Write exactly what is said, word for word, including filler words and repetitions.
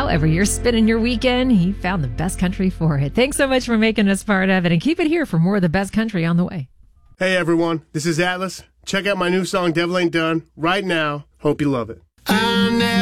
However you're spending your weekend, he found the best country for it. Thanks so much for making us part of it, and keep it here for more of the best country on the way. Hey everyone, this is Atlas. Check out my new song, Devil Ain't Done, right now. Hope you love it. I never